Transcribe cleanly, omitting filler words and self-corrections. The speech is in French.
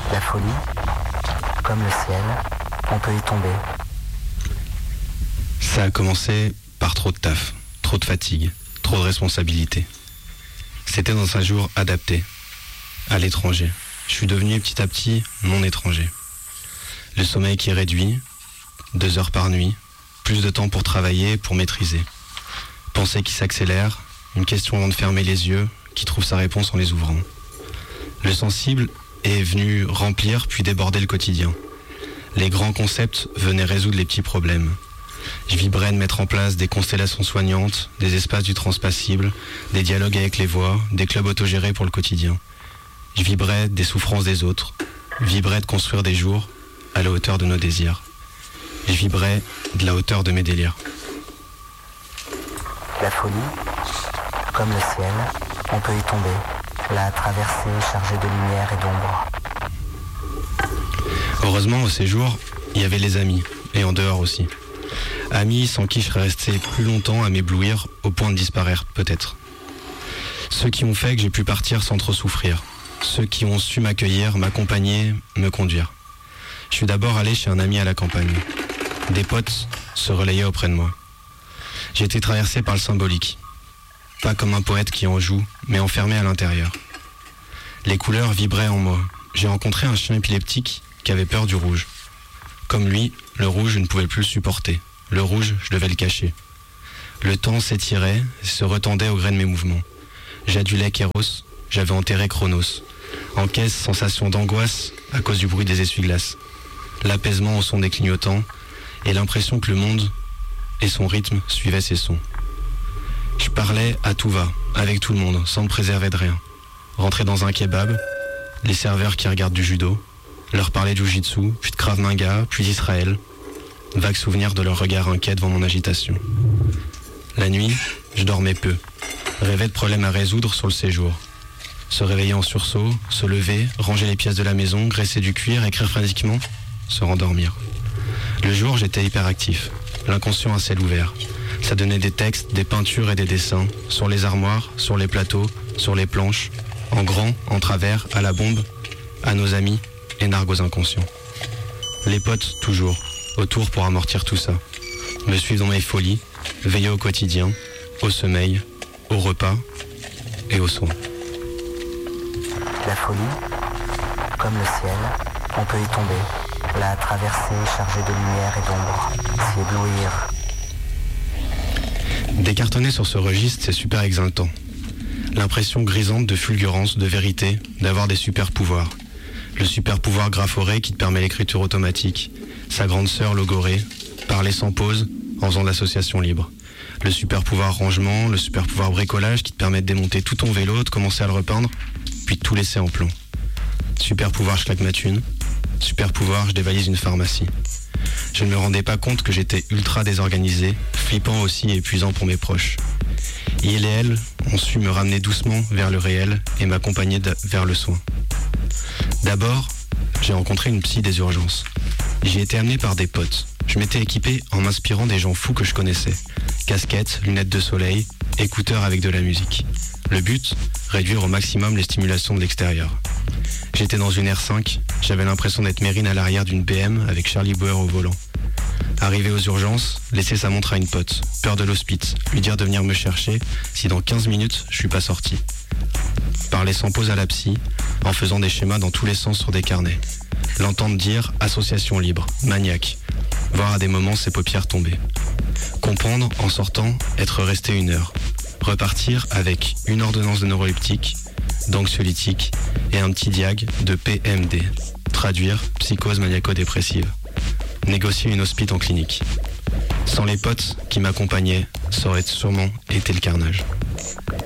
La folie, comme le ciel, on peut y tomber. Ça a commencé par trop de taf, trop de fatigue, trop de responsabilités. C'était dans un jour adapté, à l'étranger. Je suis devenu petit à petit non étranger. Le sommeil qui est réduit, 2 heures par nuit, plus de temps pour travailler, pour maîtriser. Pensée qui s'accélère, une question avant de fermer les yeux, qui trouve sa réponse en les ouvrant. Le sensible est venu remplir puis déborder le quotidien. Les grands concepts venaient résoudre les petits problèmes. Je vibrais de mettre en place des constellations soignantes, des espaces du transpassible, des dialogues avec les voix, des clubs autogérés pour le quotidien. Je vibrais des souffrances des autres, vibrais de construire des jours à la hauteur de nos désirs. Je vibrais de la hauteur de mes délires. La folie, comme le ciel, on peut y tomber. La traversée chargée de lumière et d'ombre. Heureusement, au séjour, il y avait les amis, et en dehors aussi. Amis sans qui je serais resté plus longtemps à m'éblouir au point de disparaître, peut-être. Ceux qui ont fait que j'ai pu partir sans trop souffrir. Ceux qui ont su m'accueillir, m'accompagner, me conduire. Je suis d'abord allé chez un ami à la campagne. Des potes se relayaient auprès de moi. J'ai été traversé par le symbolique. Pas comme un poète qui en joue, mais enfermé à l'intérieur. Les couleurs vibraient en moi. J'ai rencontré un chien épileptique qui avait peur du rouge. Comme lui, le rouge, je ne pouvais plus le supporter. Le rouge, je devais le cacher. Le temps s'étirait, se retendait au gré de mes mouvements. J'adulais Kéros, j'avais enterré Chronos. En caisse, sensation d'angoisse à cause du bruit des essuie-glaces. L'apaisement au son des clignotants et l'impression que le monde et son rythme suivaient ses sons. Je parlais à tout va, avec tout le monde, sans me préserver de rien. Rentrer dans un kebab, les serveurs qui regardent du judo, leur parler de Jiu-Jitsu, puis de Krav Maga, puis d'Israël. Vague souvenir de leur regard inquiet devant mon agitation. La nuit, je dormais peu. Rêvais de problèmes à résoudre sur le séjour. Se réveiller en sursaut, se lever, ranger les pièces de la maison, graisser du cuir, écrire frénétiquement, se rendormir. Le jour, j'étais hyperactif. L'inconscient à ciel ouvert. Ça donnait des textes, des peintures et des dessins, sur les armoires, sur les plateaux, sur les planches, en grand, en travers, à la bombe, à nos amis et nargues inconscients. Les potes, toujours, autour pour amortir tout ça. Me suivre dans mes folies, veiller au quotidien, au sommeil, au repas et aux soins. La folie, comme le ciel, on peut y tomber. La traversée chargée de lumière et d'ombre, s'y éblouir. Décartonner sur ce registre, c'est super exaltant. L'impression grisante de fulgurance, de vérité, d'avoir des super pouvoirs. Le super pouvoir graphoret qui te permet l'écriture automatique. Sa grande sœur logorée, parler sans pause, en faisant de l'association libre. Le super pouvoir rangement, le super pouvoir bricolage qui te permet de démonter tout ton vélo, de commencer à le repeindre, puis de tout laisser en plomb. Super pouvoir, je claque ma thune. Super pouvoir, je dévalise une pharmacie. Je ne me rendais pas compte que j'étais ultra désorganisé, flippant aussi et épuisant pour mes proches. Il et elle ont su me ramener doucement vers le réel et m'accompagner vers le soin. D'abord, j'ai rencontré une psy des urgences. J'y ai été amené par des potes. Je m'étais équipé en m'inspirant des gens fous que je connaissais. Casquettes, lunettes de soleil, écouteurs avec de la musique. Le but, réduire au maximum les stimulations de l'extérieur. J'étais dans une R5, j'avais l'impression d'être Mérine à l'arrière d'une BM avec Charlie Bauer au volant. Arrivé aux urgences, laisser sa montre à une pote, peur de l'hospice, lui dire de venir me chercher si dans 15 minutes je suis pas sorti. Parler sans pause à la psy, en faisant des schémas dans tous les sens sur des carnets. L'entendre dire association libre, maniaque, voir à des moments ses paupières tomber. Comprendre en sortant, être resté 1 heure. Repartir avec une ordonnance de neuroleptique, d'anxiolytique et un petit diag de PMD. Traduire, psychose maniaco-dépressive. Négocier une hospite en clinique. Sans les potes qui m'accompagnaient, ça aurait sûrement été le carnage.